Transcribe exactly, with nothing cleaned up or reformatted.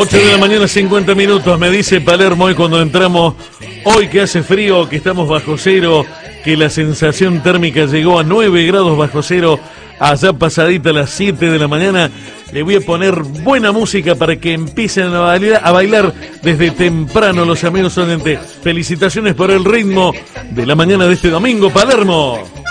ocho de la mañana, cincuenta minutos, me dice Palermo hoy cuando entramos, hoy que hace frío, que estamos bajo cero, que la sensación térmica llegó a nueve grados bajo cero, allá pasadita a las siete de la mañana. Le voy a poner buena música para que empiecen a bailar, a bailar desde temprano los amigos oyentes. Felicitaciones por el ritmo de la mañana de este domingo, Palermo.